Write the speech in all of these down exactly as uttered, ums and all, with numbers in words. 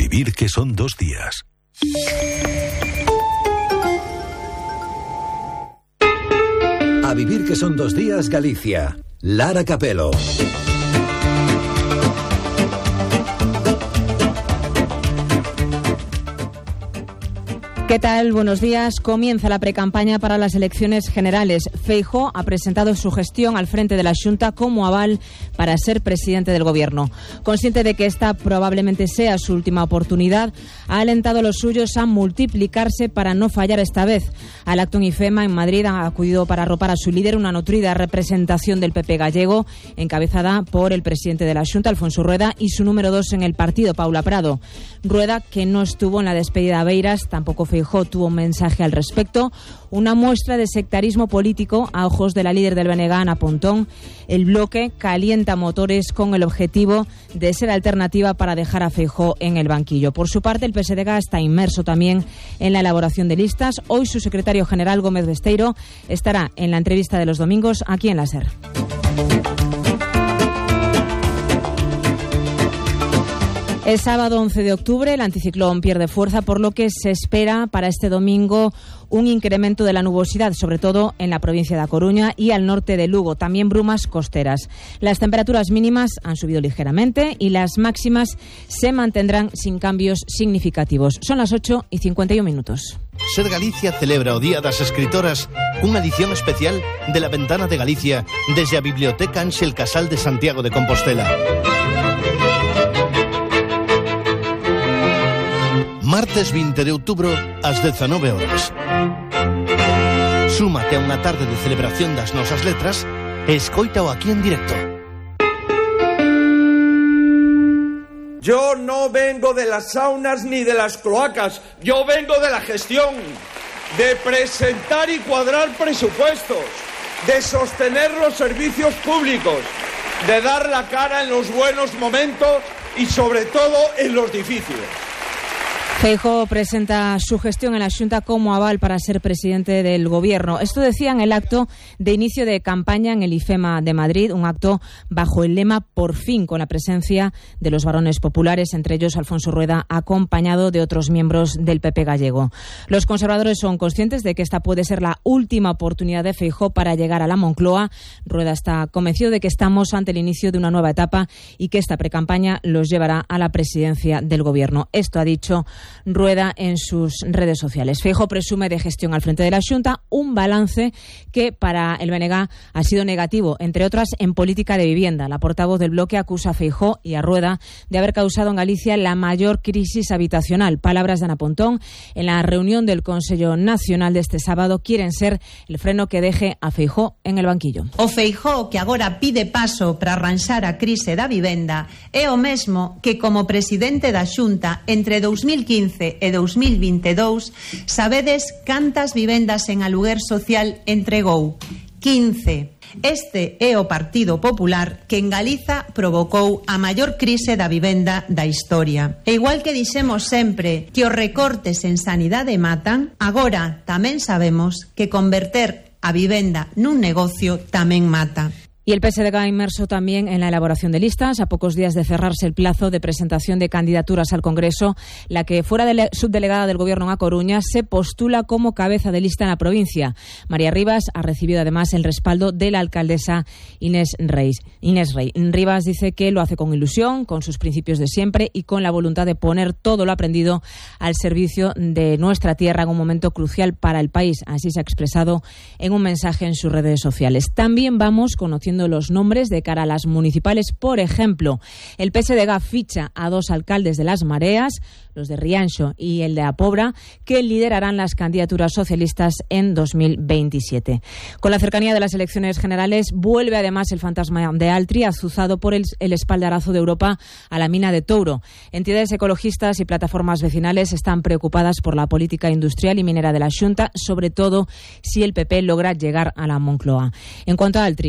vivir que son dos días. A vivir que son dos días, Galicia. Lara Capelo. ¿Qué tal? Buenos días. Comienza la precampaña para las elecciones generales. Feijóo ha presentado su gestión al frente de la Xunta como aval para ser presidente del Gobierno. Consciente de que esta probablemente sea su última oportunidad, ha alentado a los suyos a multiplicarse para no fallar esta vez. Al acto en IFEMA, en Madrid, ha acudido para arropar a su líder una nutrida representación del P P gallego, encabezada por el presidente de la Xunta, Alfonso Rueda, y su número dos en el partido, Paula Prado. Rueda, que no estuvo en la despedida a Beiras, tampoco Feijóo tuvo un mensaje al respecto, una muestra de sectarismo político a ojos de la líder del B N G, Ana Pontón. El bloque calienta motores con el objetivo de ser alternativa para dejar a Feijóo en el banquillo. Por su parte, el P S D G está inmerso también en la elaboración de listas. Hoy su secretario general, Gómez Besteiro, estará en la entrevista de los domingos aquí en la SER. El sábado once de octubre el anticiclón pierde fuerza, por lo que se espera para este domingo un incremento de la nubosidad, sobre todo en la provincia de A Coruña y al norte de Lugo, también brumas costeras. Las temperaturas mínimas han subido ligeramente y las máximas se mantendrán sin cambios significativos. Son las ocho y cincuenta y un minutos. Ser Galicia celebra o Día das Escritoras cunha edición especial de La Ventana de Galicia desde a Biblioteca Ángel Casal de Santiago de Compostela. Martes veinte de outubro, ás dezanove horas. Súmate a unha tarde de celebración das nosas letras e escoítao aquí en directo. Yo no vengo de las saunas ni de las cloacas, yo vengo de la gestión, de presentar y cuadrar presupuestos, de sostener los servicios públicos, de dar la cara en los buenos momentos y sobre todo en los difíciles. Feijóo presenta su gestión en la Xunta como aval para ser presidente del Gobierno. Esto decía en el acto de inicio de campaña en el IFEMA de Madrid, un acto bajo el lema "Por fin", con la presencia de los varones populares, entre ellos Alfonso Rueda, acompañado de otros miembros del P P gallego. Los conservadores son conscientes de que esta puede ser la última oportunidad de Feijóo para llegar a la Moncloa. Rueda está convencido de que estamos ante el inicio de una nueva etapa y que esta precampaña los llevará a la presidencia del Gobierno. Esto ha dicho Rueda en sus redes sociales. Feijóo presume de gestión al frente de la Xunta, un balance que para el B N G ha sido negativo, entre otras en política de vivienda. La portavoz del bloque acusa a Feijóo y a Rueda de haber causado en Galicia la mayor crisis habitacional. Palabras de Ana Pontón en la reunión del Consello Nacional de este sábado quieren ser el freno que deje a Feijóo en el banquillo. O Feijóo que agora pide paso para arranxar a crise da vivenda é o mesmo que como presidente da Xunta entre dos mil quince e dos mil vinte e dous, sabedes cantas vivendas en aluguer social entregou? quince. Este é o Partido Popular que en Galiza provocou a maior crise da vivenda da historia. E igual que dixemos sempre que os recortes en sanidade matan, agora tamén sabemos que converter a vivenda nun negocio tamén mata. Y el P S D G inmerso también en la elaboración de listas. A pocos días de cerrarse el plazo de presentación de candidaturas al Congreso, la que fuera dele- subdelegada del Gobierno en A Coruña se postula como cabeza de lista en la provincia. María Rivas ha recibido además el respaldo de la alcaldesa Inés Rey. Inés Rey. Rivas dice que lo hace con ilusión, con sus principios de siempre y con la voluntad de poner todo lo aprendido al servicio de nuestra tierra en un momento crucial para el país. Así se ha expresado en un mensaje en sus redes sociales. También vamos conociendo los nombres de cara a las municipales. Por ejemplo, el P S D G ficha a dos alcaldes de Las Mareas, los de Rianxo y el de A Pobra, que liderarán las candidaturas socialistas en dos mil veintisiete. Con la cercanía de las elecciones generales, vuelve además el fantasma de Altri, azuzado por el, el espaldarazo de Europa a la mina de Touro. Entidades ecologistas y plataformas vecinales están preocupadas por la política industrial y minera de la Xunta, sobre todo si el P P logra llegar a la Moncloa. En cuanto a Altri, el proyecto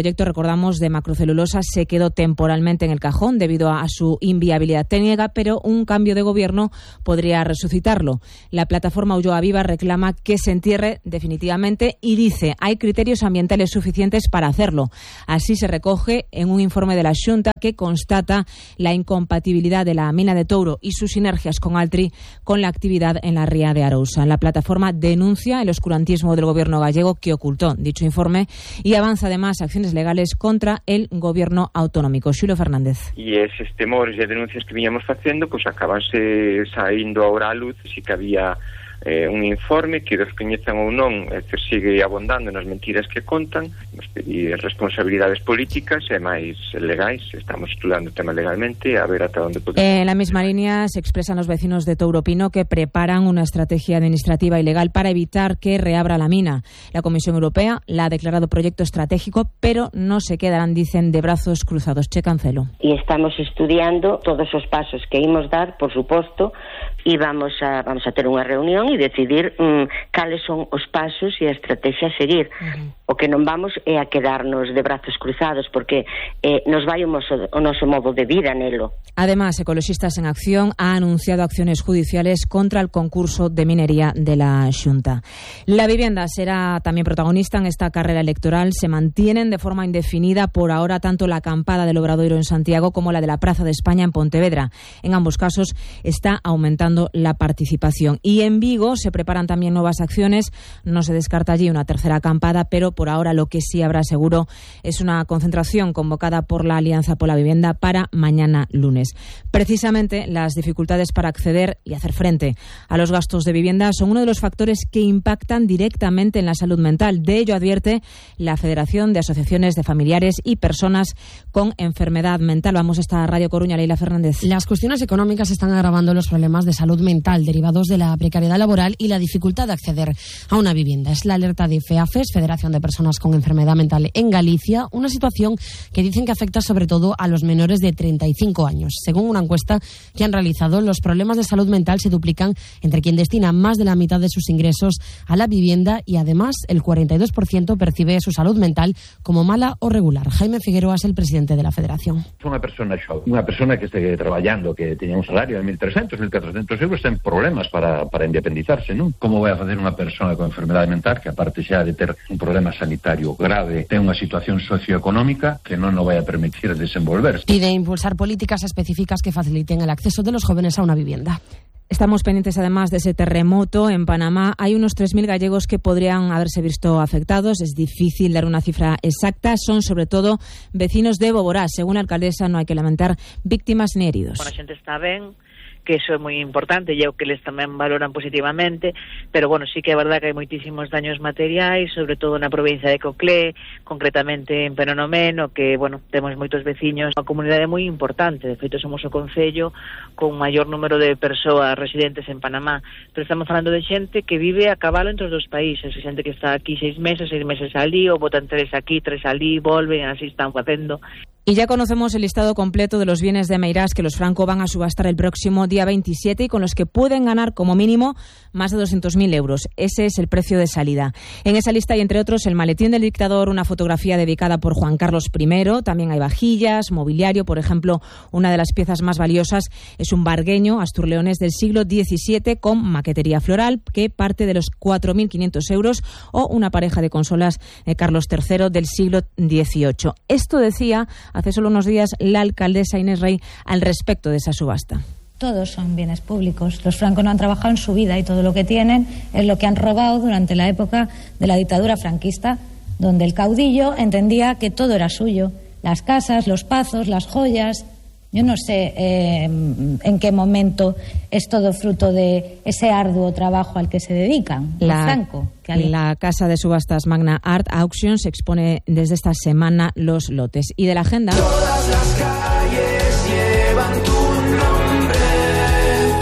proyecto, recordamos, de macrocelulosa se quedó temporalmente en el cajón debido a su inviabilidad técnica, pero un cambio de gobierno podría resucitarlo. La plataforma Ulloa Viva reclama que se entierre definitivamente y dice hay criterios ambientales suficientes para hacerlo. Así se recoge en un informe de la Xunta que constata la incompatibilidad de la mina de Touro y sus sinergias con Altri con la actividad en la ría de Arousa. La plataforma denuncia el oscurantismo del gobierno gallego que ocultó dicho informe y avanza además acciones legales contra el gobierno autonómico. Xulo Fernández. E eses temores e denuncias que viñamos facendo, pois acabanse saindo agora á luz, si que había eh, un informe que descoñezan ou non, é dicir, sigue abondando nas mentiras que contan. Nos pedir responsabilidades políticas e máis legais. Estamos estudando o tema legalmente a ver ata onde podemos. En la misma línea se expresan los vecinos de Touro Pino que preparan una estrategia administrativa y legal para evitar que reabra la mina. La Comisión Europea la ha declarado proyecto estratégico, pero no se quedarán, dicen, de brazos cruzados. Che Cancelo. E estamos estudiando todos os pasos que imos dar, por suposto, e vamos a vamos a ter unha reunión e decidir mm, cales son os pasos e a estrategia a seguir. Uh-huh. O que non vamos é a quedarnos de brazos cruzados, porque eh, nos vai o noso, o noso modo de vida nelo. Además, Ecologistas en Acción ha anunciado acciones judiciales contra el concurso de minería de la Xunta. La vivienda será también protagonista en esta carrera electoral. Se mantienen de forma indefinida por ahora tanto la acampada del Obradoiro en Santiago como la de la Praza de España en Pontevedra. En ambos casos está aumentando la participación. Y en Vigo se preparan también nuevas acciones. No se descarta allí una tercera acampada, pero por ahora lo que sí habrá seguro es una concentración convocada por la Alianza por la Vivienda para mañana lunes. Precisamente las dificultades para acceder y hacer frente a los gastos de vivienda son uno de los factores que impactan directamente en la salud mental. De ello advierte la Federación de Asociaciones de Familiares y Personas con Enfermedad Mental. Vamos a esta Radio Coruña, Leila Fernández. Las cuestiones económicas están agravando los problemas de salud mental derivados de la precariedad laboral y la dificultad de acceder a una vivienda. Es la alerta de FEAFES, Federación de Personas con Enfermedad Mental en Galicia, una situación que dicen que afecta sobre todo a los menores de treinta y cinco años. Según una encuesta que han realizado, los problemas de salud mental se duplican entre quien destina más de la mitad de sus ingresos a la vivienda y además el cuarenta y dos por ciento percibe su salud mental como mala o regular. Jaime Figueroa es el presidente de la Federación. Unha persona xove, unha persona que este traballando, que teña un salario de mil trescentos, mil catrocentos euros, ten problemas para, para independizarse, non? Como vai a facer unha persona con enfermedade mental que, aparte xa de ter un problema sanitario grave, ten unha situación socioeconómica que non nos vai a permitir desenvolverse? Pide impulsar políticas específicas que faciliten el acceso de los jóvenes a una vivienda. Estamos pendientes además de ese terremoto en Panamá. Hay unos tres mil gallegos que podrían haberse visto afectados. Es difícil dar una cifra exacta. Son sobre todo vecinos de Boborá. Según la alcaldesa, no hay que lamentar víctimas ni heridos. Bueno, a xente está ben, que eso é moi importante e é o que les tamén valoran positivamente, pero bueno, sí que é verdade que hai moitísimos daños materiais, sobre todo na provincia de Coclé, concretamente en Penonomeno, que, bueno, temos moitos veciños, unha comunidade moi importante. De feito, somos o concello con maior número de persoas residentes en Panamá, pero estamos falando de xente que vive a cabalo entre os dos países, xente que está aquí seis meses, seis meses alí, ou botan tres aquí, tres alí, volven, así están facendo. Y ya conocemos el listado completo de los bienes de Meirás que los Franco van a subastar el próximo día veintisiete y con los que pueden ganar como mínimo más de doscientos mil euros. Ese es el precio de salida. En esa lista hay, entre otros, el maletín del dictador, una fotografía dedicada por Juan Carlos primero. También hay vajillas, mobiliario. Por ejemplo, una de las piezas más valiosas es un bargueño asturleonés del siglo diecisiete con maquetería floral que parte de los cuatro mil quinientos euros, o una pareja de consolas de Carlos tercero del siglo dieciocho. Esto decía hace solo unos días la alcaldesa Inés Rey al respecto de esa subasta. Todos son bienes públicos. Los Franco no han trabajado en su vida y todo lo que tienen es lo que han robado durante la época de la dictadura franquista, donde el caudillo entendía que todo era suyo. Las casas, los pazos, las joyas. Yo no sé eh, en qué momento es todo fruto de ese arduo trabajo al que se dedican. La, Franco, que al... la casa de subastas Magna Art Auctions expone desde esta semana los lotes. Y de la agenda... Todas las calles llevan tu nombre.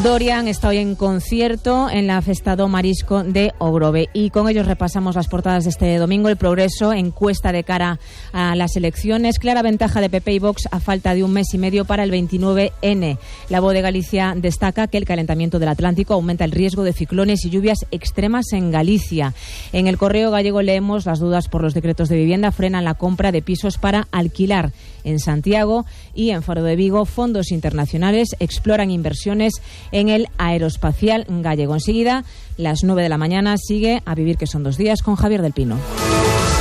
Dorian está hoy en concierto en la Festa do Marisco de Ogrove. Y con ellos repasamos las portadas de este domingo. El Progreso, encuesta de cara a las elecciones. Clara ventaja de P P y Vox a falta de un mes y medio para el veintinueve ene. La Voz de Galicia destaca que el calentamiento del Atlántico aumenta el riesgo de ciclones y lluvias extremas en Galicia. En el Correo Gallego leemos: las dudas por los decretos de vivienda frenan la compra de pisos para alquilar. En Santiago y en Faro de Vigo, fondos internacionales exploran inversiones en el aeroespacial gallego. Enseguida, las nueve de la mañana, sigue A Vivir que son dos días con Javier del Pino.